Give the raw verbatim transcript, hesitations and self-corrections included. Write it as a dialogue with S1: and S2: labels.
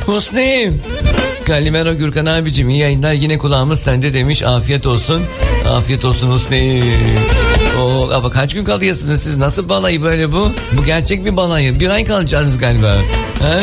S1: Husni. Kalimera Gürkan abicim, iyi yayınlar, yine kulağımız sende demiş. Afiyet olsun. Afiyet olsun Husni. Oo, ama kaç gün kalıyorsunuz siz? Nasıl balayı böyle bu? Bu gerçek bir balayı. Bir ay kalacaksınız galiba. Ha?